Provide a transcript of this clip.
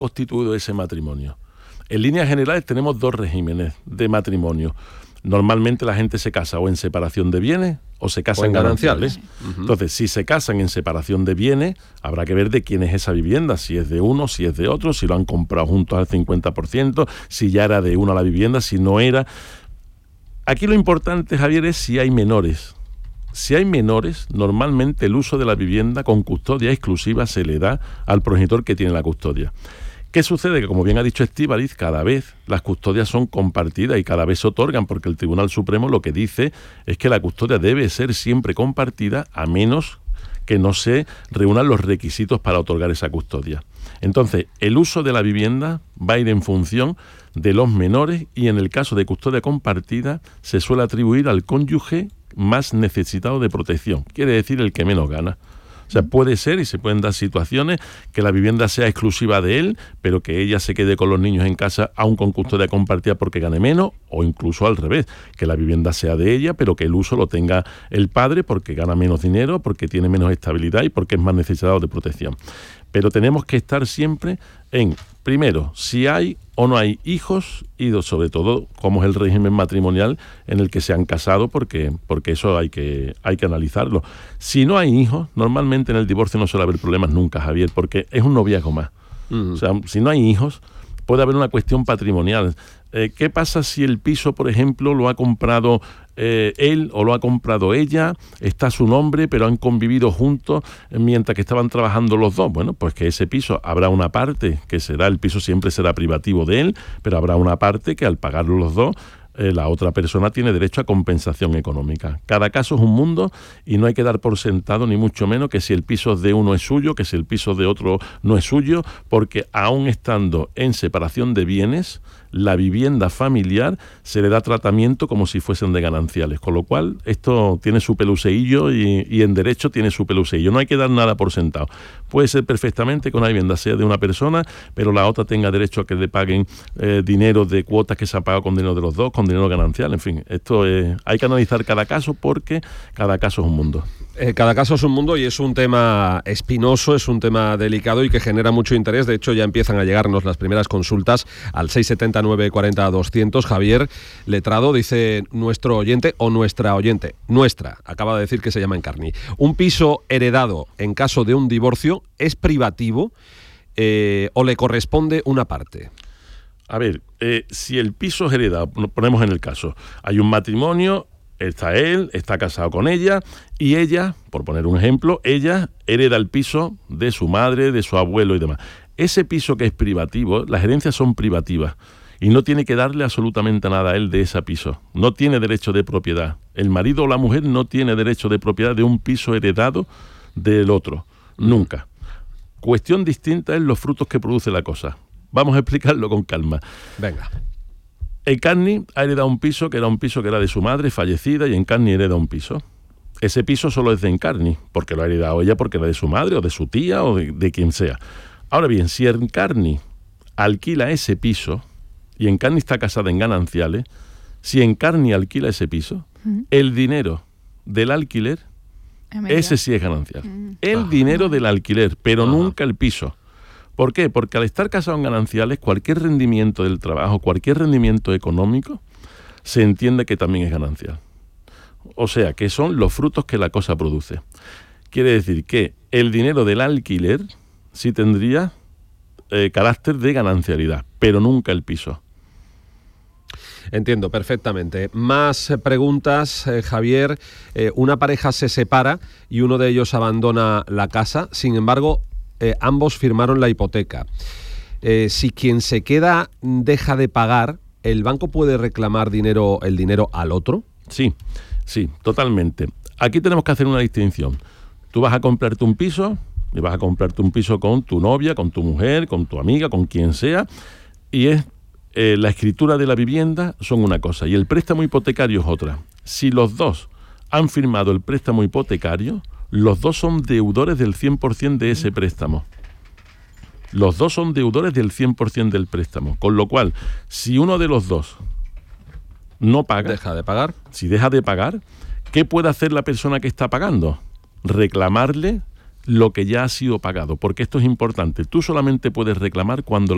constituido ese matrimonio. En líneas generales tenemos dos regímenes de matrimonio. Normalmente la gente se casa o en separación de bienes o se casa en gananciales. Entonces, si se casan en separación de bienes, habrá que ver de quién es esa vivienda, si es de uno, si es de otro, si lo han comprado juntos al 50%, si ya era de uno la vivienda, si no era. Aquí lo importante, Javier, es si hay menores. Si hay menores, normalmente el uso de la vivienda con custodia exclusiva se le da al progenitor que tiene la custodia. ¿Qué sucede? Que, como bien ha dicho Estíbaliz, cada vez las custodias son compartidas y cada vez se otorgan, porque el Tribunal Supremo lo que dice es que la custodia debe ser siempre compartida, a menos que no se reúnan los requisitos para otorgar esa custodia. Entonces, el uso de la vivienda va a ir en función de los menores y, en el caso de custodia compartida, se suele atribuir al cónyuge más necesitado de protección, quiere decir el que menos gana. O sea, puede ser y se pueden dar situaciones que la vivienda sea exclusiva de él, pero que ella se quede con los niños en casa aún con custodia compartida porque gane menos, o incluso al revés, que la vivienda sea de ella, pero que el uso lo tenga el padre porque gana menos dinero, porque tiene menos estabilidad y porque es más necesitado de protección. Pero tenemos que estar siempre en, primero, si hay o no hay hijos y sobre todo cómo es el régimen matrimonial en el que se han casado, porque eso hay que analizarlo. Si no hay hijos, normalmente en el divorcio no suele haber problemas nunca, Javier, porque es un noviazgo más. O sea, si no hay hijos, puede haber una cuestión patrimonial. ¿Qué pasa si el piso, por ejemplo, lo ha comprado él o lo ha comprado ella, está su nombre, pero han convivido juntos mientras que estaban trabajando los dos? Bueno, pues que ese piso habrá una parte que será, el piso siempre será privativo de él, pero habrá una parte que al pagarlo los dos, la otra persona tiene derecho a compensación económica. Cada caso es un mundo y no hay que dar por sentado, ni mucho menos, que si el piso de uno es suyo, que si el piso de otro no es suyo, porque aún estando en separación de bienes, la vivienda familiar se le da tratamiento como si fuesen de gananciales, con lo cual esto tiene su peluceillo y en derecho tiene su peluceillo. No hay que dar nada por sentado. Puede ser perfectamente que una vivienda sea de una persona, pero la otra tenga derecho a que le paguen dinero de cuotas que se ha pagado con dinero de los dos, con dinero ganancial. En fin, esto hay que analizar cada caso porque cada caso es un mundo. Cada caso es un mundo y es un tema espinoso, es un tema delicado y que genera mucho interés. De hecho, ya empiezan a llegarnos las primeras consultas al 679 40 200. Javier Letrado dice nuestro oyente o nuestra oyente, acaba de decir que se llama Encarni. ¿Un piso heredado en caso de un divorcio es privativo o le corresponde una parte? A ver, si el piso es heredado, ponemos en el caso, hay un matrimonio, está él, está casado con ella y ella, por poner un ejemplo, ella hereda el piso de su madre, de su abuelo y demás. Ese piso que es privativo, las herencias son privativas y no tiene que darle absolutamente nada a él de ese piso. No tiene derecho de propiedad. El marido o la mujer no tiene derecho de propiedad de un piso heredado del otro. Nunca. Cuestión distinta es los frutos que produce la cosa. Vamos a explicarlo con calma. Venga. Encarni ha heredado un piso que era de su madre fallecida y Encarni hereda un piso. Ese piso solo es de Encarni, porque lo ha heredado ella porque era de su madre o de su tía o de quien sea. Ahora bien, si Encarni alquila ese piso y Encarni está casada en gananciales, si Encarni alquila ese piso, el dinero del alquiler, ese sí es ganancial. El dinero del alquiler, pero nunca el piso. ¿Por qué? Porque al estar casado en gananciales, cualquier rendimiento del trabajo, cualquier rendimiento económico, se entiende que también es ganancial. O sea, que son los frutos que la cosa produce. Quiere decir que el dinero del alquiler sí tendría carácter de ganancialidad, pero nunca el piso. Entiendo perfectamente. Más preguntas, Javier. Una pareja se separa y uno de ellos abandona la casa, sin embargo, ambos firmaron la hipoteca. Si quien se queda deja de pagar, ¿el banco puede reclamar el dinero al otro? Sí, totalmente. Aquí tenemos que hacer una distinción. Tú vas a comprarte un piso, y vas a comprarte un piso con tu novia, con tu mujer, con tu amiga, con quien sea, y la escritura de la vivienda son una cosa y el préstamo hipotecario es otra. Si los dos han firmado el préstamo hipotecario, los dos son deudores del 100% de ese préstamo. Los dos son deudores del 100% del préstamo. Con lo cual, si uno de los dos no paga... ¿Deja de pagar? Si deja de pagar, ¿qué puede hacer la persona que está pagando? Reclamarle lo que ya ha sido pagado. Porque esto es importante. Tú solamente puedes reclamar cuando